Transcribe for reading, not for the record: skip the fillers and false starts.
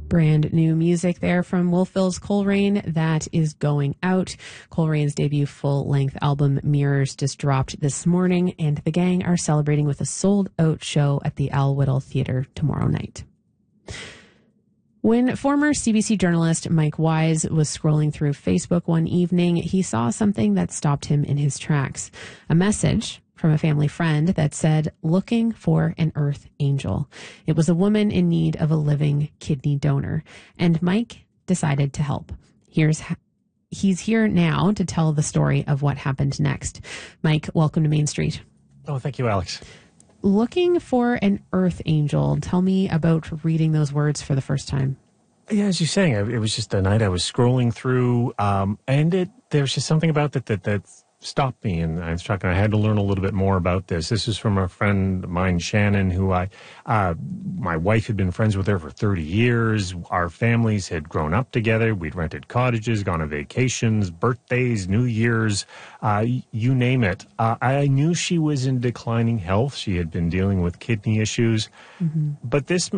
Brand new music there from Wolfville's Coleraine. That is going out. Colerane's debut full-length album Mirrors just dropped this morning, and the gang are celebrating with a sold-out show at the Al Whittle Theatre tomorrow night. When former CBC journalist Mike Wise was scrolling through Facebook one evening, he saw something that stopped him in his tracks. A message from a family friend that said, "Looking for an earth angel." It was a woman in need of a living kidney donor, and Mike decided to help. He's here now to tell the story of what happened next. Mike, welcome to Main Street. Oh, thank you, Alex. Looking for an earth angel. Tell me about reading those words for the first time. Yeah, as you're saying, it was just a night I was scrolling through, and there's just something about that stopped me, and I had to learn a little bit more about this. This is from a friend of mine, Shannon, who my wife had been friends with her for 30 years. Our families had grown up together. We'd rented cottages, gone on vacations, birthdays, New Year's, you name it. I knew she was in declining health. She had been dealing with kidney issues, but this